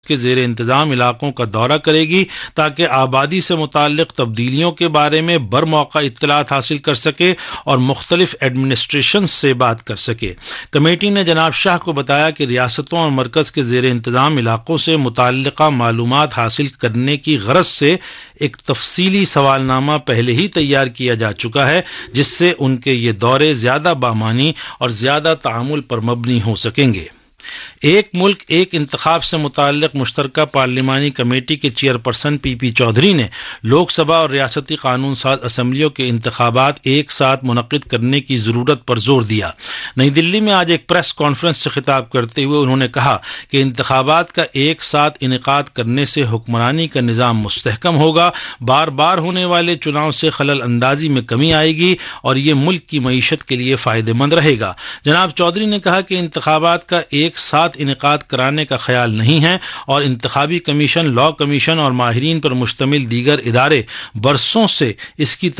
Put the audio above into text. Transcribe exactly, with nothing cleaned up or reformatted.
کے زیر انتظام علاقوں کا دورہ کرے گی تاکہ آبادی سے متعلق تبدیلیوں کے بارے میں برموقع اطلاعات حاصل کر سکے اور مختلف ایڈمنسٹریشن سے بات کر سکے۔ کمیٹی نے جناب شاہ کو بتایا کہ ریاستوں اور مرکز کے زیر انتظام علاقوں سے متعلقہ معلومات حاصل کرنے کی غرض سے ایک تفصیلی سوال نامہ پہلے ہی تیار کیا جا چکا ہے، جس سے ان کے یہ دورے زیادہ بامعنی اور زیادہ تعامل پر مبنی ہو سکیں گے۔ ایک ملک ایک انتخاب سے متعلق مشترکہ پارلیمانی کمیٹی کے چیئرپرسن پی پی چودھری نے لوک سبھا اور ریاستی قانون ساز اسمبلیوں کے انتخابات ایک ساتھ منعقد کرنے کی ضرورت پر زور دیا۔ نئی دلی میں آج ایک پریس کانفرنس سے خطاب کرتے ہوئے انہوں نے کہا کہ انتخابات کا ایک ساتھ انعقاد کرنے سے حکمرانی کا نظام مستحکم ہوگا، بار بار ہونے والے چناؤ سے خلل اندازی میں کمی آئے گی اور یہ ملک کی معیشت کے لیے فائدہ مند رہے گا۔ جناب چودھری نے کہا کہ انتخابات کا ایک ساتھ انعقاد کرانے کا خیال نہیں ہے اور انتخابی کمیشن، لا کمیشن اور ماہرین پر مشتمل دیگر ادارے برسوں سے اس کی